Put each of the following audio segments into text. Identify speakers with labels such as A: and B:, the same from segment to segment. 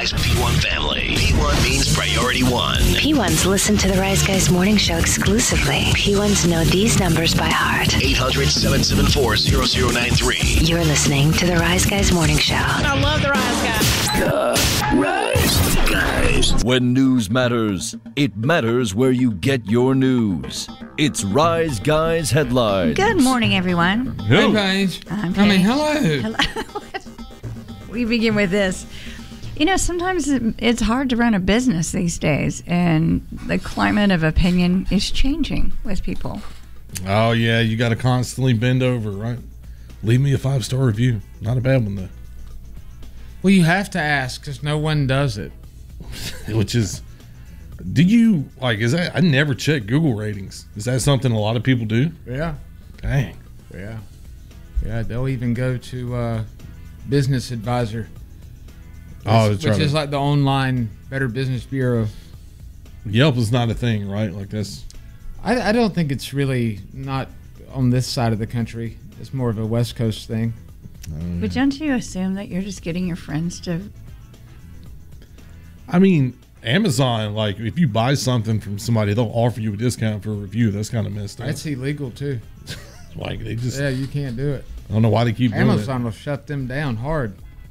A: Guys P1 family. P1 means priority one.
B: P1s listen to the Rise Guys morning show exclusively. P1s know these numbers by heart.
A: 800-774-0093.
B: You're listening to the Rise Guys morning show.
C: I love the Rise Guys.
A: The Rise Guys.
D: When news matters, it matters where you get your news. It's Rise Guys headlines.
E: Good morning, everyone.
F: Hey, Paige.
E: I'm Paige.
F: Hello.
E: We begin with this. You know, sometimes it's hard to run a business these days, and the climate of opinion is changing with people.
F: Oh, yeah, you got to constantly bend over, right? Leave me a 5-star review. Not a bad one, though.
G: Well, you have to ask because no one does it.
F: Which is, do you, like, is that, I never check Google ratings. Is that something a lot of people do?
G: Yeah.
F: Dang.
G: Yeah. Yeah, they'll even go to Business Advisor. Which is like the online Better Business Bureau.
F: Yelp is not a thing, right? Like that's.
G: I don't think it's really not on this side of the country. It's more of a West Coast thing.
E: But don't you assume that you're just getting your friends to...
F: I mean, Amazon, like, if you buy something from somebody, they'll offer you a discount for a review. That's kind of messed up.
G: That's illegal, too.
F: Like, they just...
G: Yeah, you can't do it.
F: I don't know why they keep doing it.
G: Amazon will shut them down hard.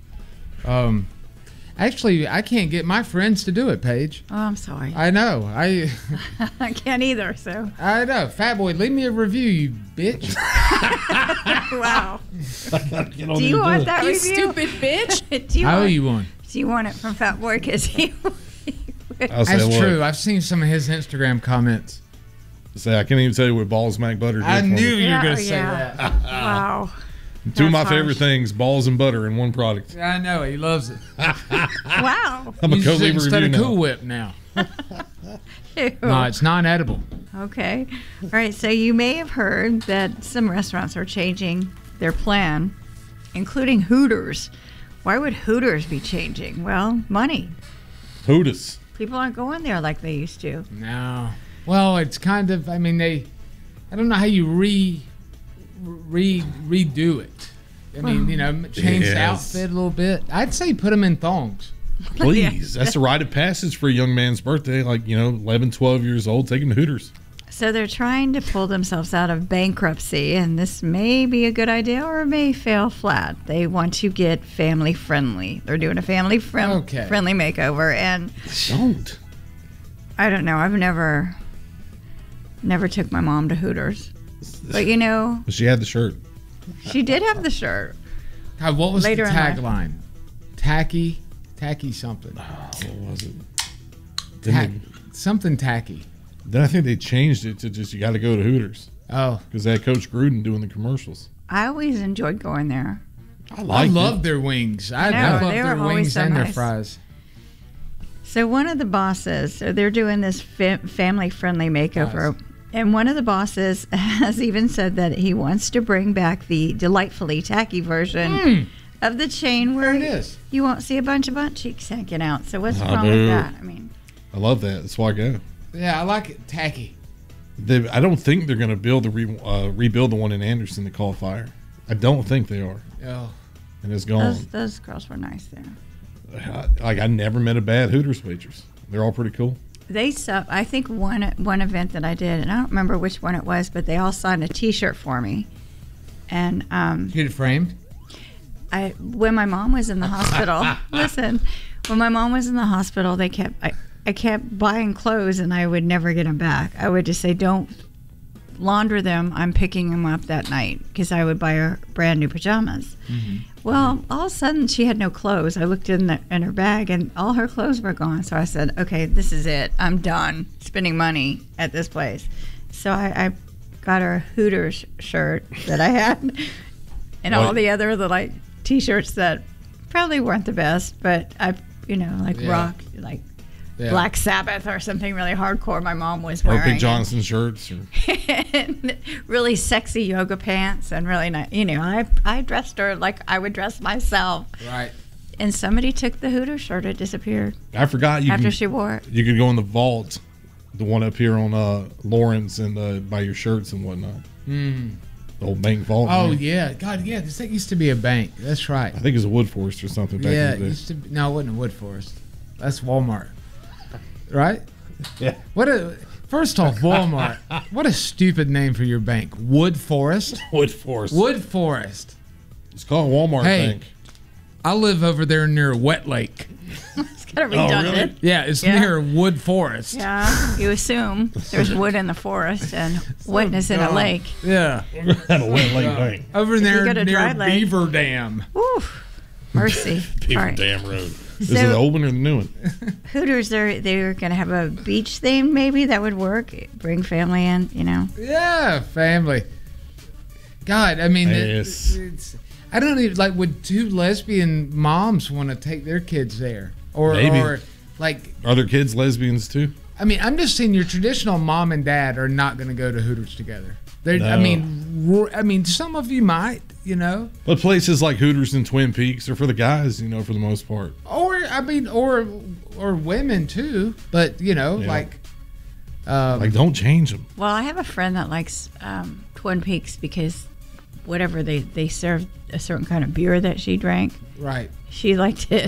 G: Actually, I can't get my friends to do it, Paige.
E: Oh, I'm sorry.
G: I know.
E: I can't either, so...
G: I know. Fat boy, leave me a review, you bitch.
E: Wow. Do you want that
C: You
E: review?
C: stupid bitch.
G: I owe you one.
E: Do you want it from Fat Boy? Because
G: That's true. I've seen some of his Instagram comments.
F: Say, I can't even tell you what Balls Mac Butter did
G: I
F: for
G: knew
F: me.
G: you were going to say that.
E: Wow.
F: Two of my
E: That's
F: favorite
E: harsh.
F: things, balls and butter in one product.
G: I know. He loves it.
E: Wow.
F: I'm a
G: Uses it
F: co-leave
G: instead
F: review
G: of
F: now.
G: Cool Whip now.
E: Ew.
G: No, it's non-edible.
E: Okay. All right. So you may have heard that some restaurants are changing their plan, including Hooters. Why would Hooters be changing? Well, money.
F: Hootis.
E: People aren't going there like they used to.
G: No. Well, it's kind of, I mean, I don't know how you redo it. I mean, you know, change the outfit a little bit. I'd say put them in thongs.
F: Please. That's a rite of passage for a young man's birthday. Like, 11, 12 years old, take him to Hooters.
E: So they're trying to pull themselves out of bankruptcy, and this may be a good idea or it may fail flat. They want to get family friendly. They're doing a family friendly makeover, and
F: Don't.
E: I don't know. I've never took my mom to Hooters, but
F: She had the shirt.
E: she did have the shirt.
G: God, what was
E: Later
G: the
E: in life.
G: tagline? Tacky something.
F: What was it?
G: Something tacky.
F: Then I think they changed it to just you got to go to Hooters
G: Oh,
F: because they had Coach Gruden doing the commercials.
E: I always enjoyed going there.
G: I love their wings. I
E: know,
G: love
E: they
G: their
E: were always
G: wings
E: so
G: and their
E: nice.
G: fries.
E: So one of the bosses, so they're doing this family-friendly makeover,
G: Nice.
E: and one of the bosses has even said that he wants to bring back the delightfully tacky version of the chain where
G: There it is.
E: you won't see a bunch of butt cheeks hanging out. So what's
F: I
E: wrong
F: do.
E: with that? I mean,
F: I love that. That's why I go.
G: Yeah, I like it tacky.
F: I don't think they're going to rebuild the one in Anderson that caught fire. I don't think they are.
G: Oh,
F: And it's gone.
E: those girls were nice there.
F: I never met a bad Hooters waitress. They're all pretty cool.
E: I think one event that I did, and I don't remember which one it was, but they all signed a T-shirt for me. And
G: get it framed.
E: when my mom was in the hospital, when my mom was in the hospital, I kept buying clothes and I would never get them back. I would just say, don't launder them. I'm picking them up that night because I would buy her brand new pajamas. Mm-hmm. Well, all of a sudden she had no clothes. I looked in her bag and all her clothes were gone. So I said, okay, this is it. I'm done spending money at this place. So I got her a Hooters shirt that I had and all the other T-shirts that probably weren't the best, but rock, Black Sabbath or something really hardcore my mom was wearing.
F: Or Big Johnson shirts.
E: And really sexy yoga pants and really nice. I dressed her like I would dress myself.
G: Right.
E: And somebody took the Hooters shirt. It disappeared.
F: I forgot
E: after she wore it.
F: You could go in the vault, the one up here on Lawrence, and buy your shirts and whatnot. The old bank vault.
G: Oh
F: man.
G: yeah, God, yeah. This thing used to be a bank. That's right.
F: I think it was a Wood Forest or something back
G: Yeah,
F: in the
G: it
F: day.
G: used to be, no, it wasn't a Wood Forest. That's Walmart, right?
F: Yeah.
G: First off, Walmart. What a stupid name for your bank. Wood Forest.
F: Wood Forest.
G: Wood Forest.
F: It's called Walmart
G: Hey.
F: Bank.
G: I live over there near Wet Lake.
E: It's kind of redundant.
G: Yeah, it's
E: Yeah.
G: near Wood Forest.
E: Yeah, you assume there's wood in the forest and wetness in a
G: dumb.
E: lake.
G: Yeah.
F: At a Wet Lake Bank.
G: Over there
E: got a dry
G: near
E: lake.
G: Beaver Dam.
E: Oof, mercy.
F: Beaver
E: All right.
F: Dam Road. Is
E: So-
F: it the old one or the new one?
E: Hooters, they're going to have a beach theme. Maybe that would work. Bring family in, you know.
G: Yeah, family. God, I mean,
F: Yes.
G: it's I don't even like. Would two lesbian moms want to take their kids there, or
F: Maybe.
G: or like?
F: Are their kids lesbians too?
G: I mean, I'm just saying your traditional mom and dad are not going to go to Hooters together. I
F: No.
G: mean, some of you might, you know,
F: But places like Hooters and Twin Peaks are for the guys, you know, for the most part.
G: or women too. But you know,
F: Yeah.
G: like
F: Don't change them.
E: Well, I have a friend that likes Twin Peaks because whatever they served a certain kind of beer that she drank,
G: right.
E: she liked it.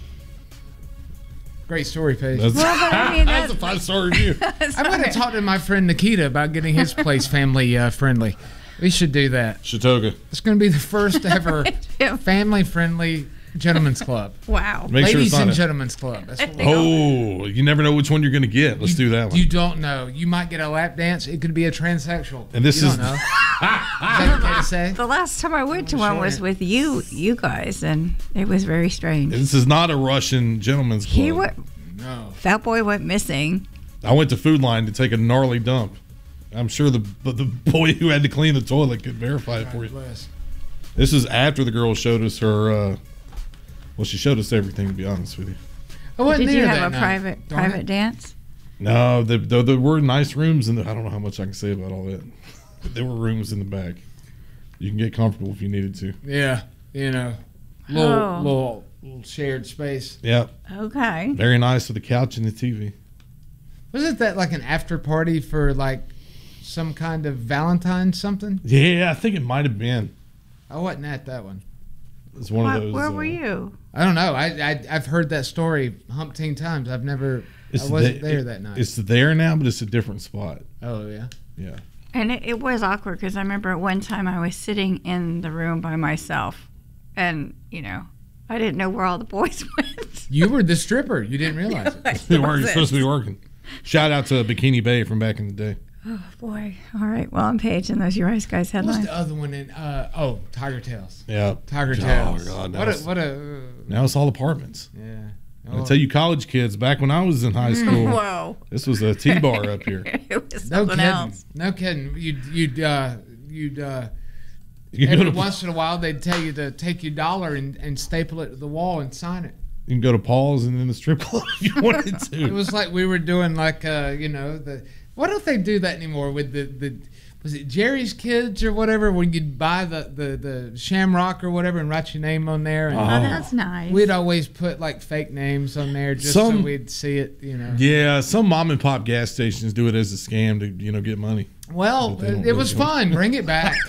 G: Great story, Paige.
F: That's,
E: Well, but I mean,
F: that's a 5-star review.
G: I'm going to talk to my friend Nikita about getting his place family friendly. We should do that.
F: Chautauqua.
G: It's going to be the first ever family friendly gentlemen's club.
E: Wow.
F: Make sure
G: Ladies
F: it's not
G: and
F: a-
G: gentlemen's club. That's what we call it.
F: Oh, you never know which one you're going to get. Let's do that one.
G: You don't know. You might get a lap dance. It could be a transsexual.
F: And this
G: you
F: is-
G: don't know. Is that okay to say?
E: The last time I went to one was with you guys, and it was very strange.
F: This is not a Russian gentleman's club.
E: He went,
G: No.
E: Fat Boy went missing.
F: I went to Food Line to take a gnarly dump. I'm sure the boy who had to clean the toilet could verify it for you.
G: Bless.
F: This is after the girl showed us her. Well, she showed us everything. To be honest with you.
G: I wasn't
E: Did you
G: there
E: have
G: that
E: a
G: night.
E: private dance?
F: No, there were nice rooms, and I don't know how much I can say about all that. But there were rooms in the back. You can get comfortable if you needed to.
G: Yeah, you know, little shared space.
F: Yeah,
E: Okay.
F: very nice with the couch and the TV.
G: Wasn't that like an after party for like some kind of Valentine's something?
F: Yeah, I think it might have been.
G: I wasn't at that one.
F: It's one of those.
E: Where were you?
G: I don't know. I've heard that story umpteen times. I wasn't there that night.
F: It's there now, but it's a different spot.
G: Oh yeah.
F: Yeah.
E: And it was awkward because I remember at one time I was sitting in the room by myself, and I didn't know where all the boys went.
G: You were the stripper. You didn't realize it.
F: You're supposed to be working. Shout out to Bikini Bay from back in the day.
E: Oh boy! All right. Well, I'm Paige, and those are your Ice Guys
G: What's
E: headlines.
G: the other one in? Tiger Tails.
F: Yeah.
G: Tiger
F: Oh,
G: Tails.
F: God,
G: What a.
F: Now it's all apartments.
G: Yeah.
F: I tell you, college kids, back when I was in high school,
E: Whoa!
F: this was a T-bar up here.
E: It was
G: No
E: something
G: kidding.
E: else.
G: No kidding. You'd
F: You can,
G: every
F: go to,
G: once in a while they'd tell you to take your dollar and staple it to the wall and sign it.
F: you can go to Paul's and then the strip club if you wanted to.
G: It was like we were doing like why don't they do that anymore with the was it Jerry's Kids or whatever, when you'd buy the Shamrock or whatever and write your name on there, and
E: Oh, that's nice.
G: we'd always put like fake names on there just so we'd see it,
F: Yeah, some mom and pop gas stations do it as a scam to get money.
G: Well,
F: But they don't
G: it was
F: really do it.
G: fun. Bring it back.